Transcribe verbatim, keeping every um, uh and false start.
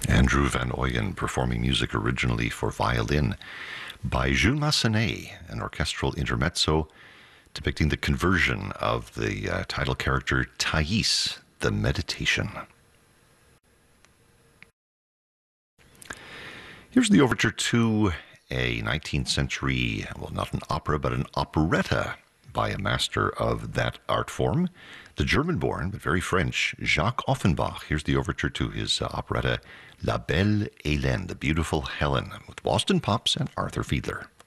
Andrew Van Ooyen performing music originally for violin by Jules Massenet, an orchestral intermezzo depicting the conversion of the uh, title character Thais, the Meditation. Here's the overture to a nineteenth century, well, not an opera, but an operetta by a master of that art form, the German-born, but very French, Jacques Offenbach. Here's the overture to his uh, operetta La Belle Hélène, the Beautiful Helen, with Boston Pops and Arthur Fiedler.